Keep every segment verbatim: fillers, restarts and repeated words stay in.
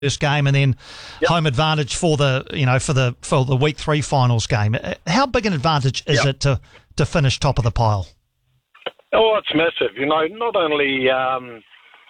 first game and then yep. home advantage for the you know for the for the week three finals game. How big an advantage is yep. it to to finish top of the pile? Oh, it's massive. You know, not only um,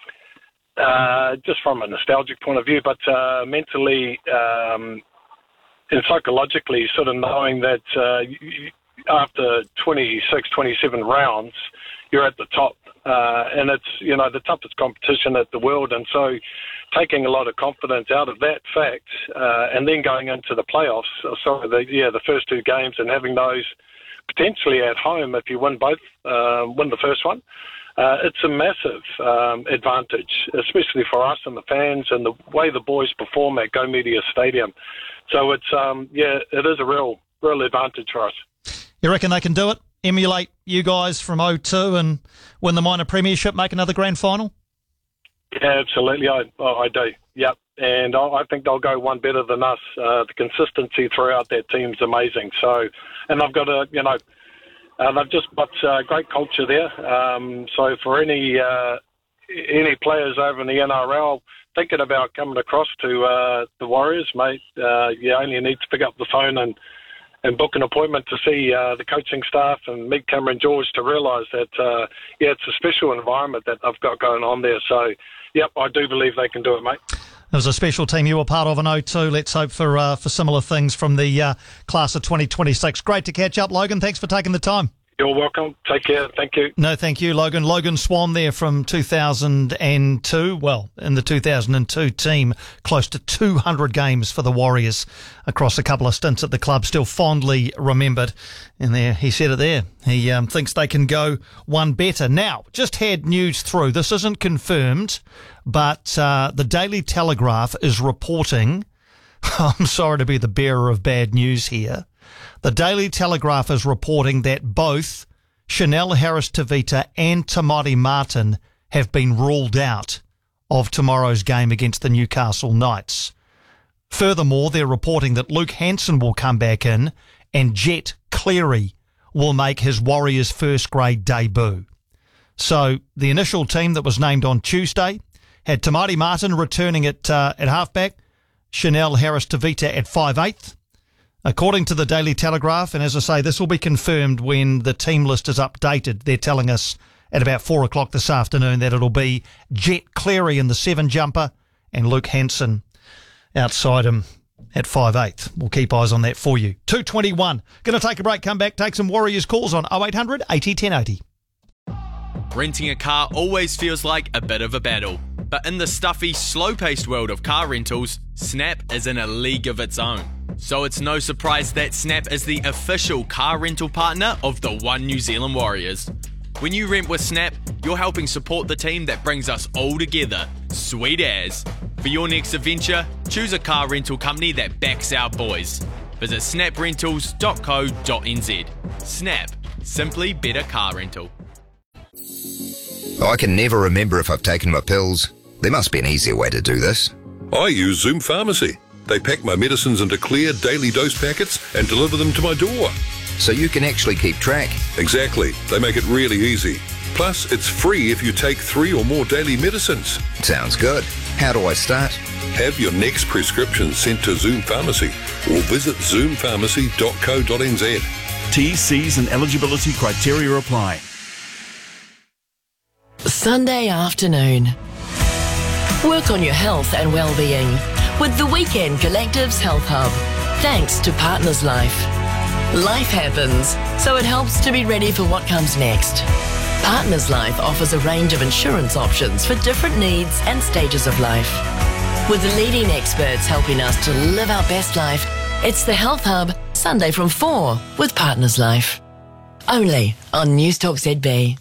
uh, just from a nostalgic point of view, but uh, mentally um, and psychologically, sort of knowing that uh, you, after twenty-six, twenty-seven rounds, you're at the top. Uh, and it's, you know, the toughest competition at the world. And so taking a lot of confidence out of that fact uh, and then going into the playoffs, sorry, the, yeah, the first two games and having those potentially at home if you win both, uh, win the first one, uh, it's a massive um, advantage, especially for us and the fans and the way the boys perform at Go Media Stadium. So it's, um, yeah, it is a real, real advantage for us. You reckon they can do it? Emulate you guys from oh two and win the minor premiership, make another grand final? Yeah, absolutely. I, I do. Yep. And I, I think they'll go one better than us. Uh, the consistency throughout that team's amazing. So, and they've got a, you know, uh, they've just got uh, great culture there. Um, so for any uh, any players over in the N R L thinking about coming across to uh, the Warriors, mate, uh, you only need to pick up the phone and and book an appointment to see uh, the coaching staff and meet Cameron George to realise that, uh, yeah, it's a special environment that they've got going on there. So, yep, I do believe they can do it, mate. It was a special team you were part of in oh two. Let's hope for uh, for similar things from the uh, class of twenty twenty-six. Great to catch up, Logan. Thanks for taking the time. You're welcome. Take care. Thank you. No, thank you, Logan. Logan Swan there from two thousand two. Well, in the two thousand two team, close to two hundred games for the Warriors across a couple of stints at the club, still fondly remembered. And there, he said it there. He um, thinks they can go one better. Now, just had news through. This isn't confirmed, but uh, the Daily Telegraph is reporting, I'm sorry to be the bearer of bad news here, the Daily Telegraph is reporting that both Chanel Harris-Tavita and Tamati Martin have been ruled out of tomorrow's game against the Newcastle Knights. Furthermore, they're reporting that Luke Hanson will come back in and Jet Cleary will make his Warriors first grade debut. So the initial team that was named on Tuesday had Tamati Martin returning at uh, at halfback, Chanel Harris-Tavita at five eighth. According to the Daily Telegraph, and as I say, this will be confirmed when the team list is updated. They're telling us at about four o'clock this afternoon that it'll be Jet Cleary in the seven jumper and Luke Hanson outside him at five eighth. We'll keep eyes on that for you. two twenty-one. Going to take a break, come back, take some Warriors calls on oh eight hundred eighty ten eighty. Renting a car always feels like a bit of a battle. But in the stuffy, slow-paced world of car rentals, Snap is in a league of its own. So it's no surprise that Snap is the official car rental partner of the One New Zealand Warriors. When you rent with Snap, you're helping support the team that brings us all together. Sweet as. For your next adventure, choose a car rental company that backs our boys. Visit snap rentals dot co dot n z. Snap. Simply better car rental. I can never remember if I've taken my pills. There must be an easier way to do this. I use Zoom Pharmacy. They pack my medicines into clear daily dose packets and deliver them to my door. So you can actually keep track. Exactly. They make it really easy. Plus, it's free if you take three or more daily medicines. Sounds good. How do I start? Have your next prescription sent to Zoom Pharmacy or visit zoom pharmacy dot co dot n z. T, C's and eligibility criteria apply. Sunday afternoon. Work on your health and well-being with the Weekend Collectives Health Hub. Thanks to Partners Life. Life happens, so it helps to be ready for what comes next. Partners Life offers a range of insurance options for different needs and stages of life. With the leading experts helping us to live our best life, it's the Health Hub, Sunday from four with Partners Life. Only on Newstalk Z B.